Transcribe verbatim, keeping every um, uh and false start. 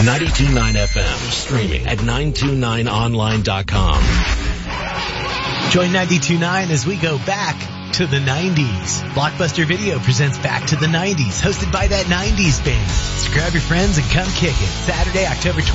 ninety-two point nine F M, streaming at nine two nine online dot com. Join ninety-two point nine as we go back to the nineties. Blockbuster Video presents Back to the nineties, hosted by that nineties band. So grab your friends and come kick it. Saturday, October twentieth.